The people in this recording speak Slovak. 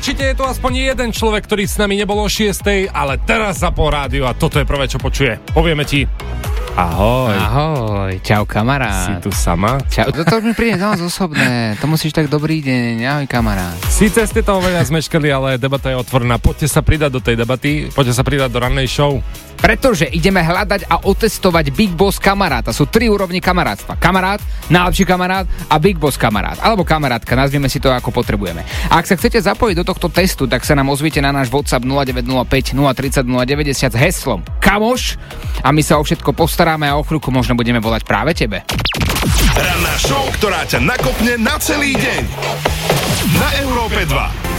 určite je tu aspoň jeden človek, ktorý s nami nebol o 6, ale teraz zapol rádio a toto je prvé, čo počuje. Povieme ti ahoj. Ahoj, čau kamarát. Si tu sama? Čau, to mi príde dosť osobné, to musíš tak dobrý deň, ahoj kamarát. Síce ste to veľa zmeškali, ale debata je otvorená. Poďte sa pridať do tej debaty, poďte sa pridať do rannej show. Pretože ideme hľadať a otestovať Big Boss kamaráta. Sú 3 úrovni kamarátstva. Kamarát, najlepší kamarát a Big Boss kamarát. Alebo kamarátka, nazvime si to ako potrebujeme. A ak sa chcete zapojiť do tohto testu, tak sa nám ozvite na náš WhatsApp 0905 030 090 s heslom Kamoš a my sa o všetko postaráme a o chvíľku možno budeme volať práve tebe. Ranná show, ktorá ťa nakopne na celý deň. Na Európe 2.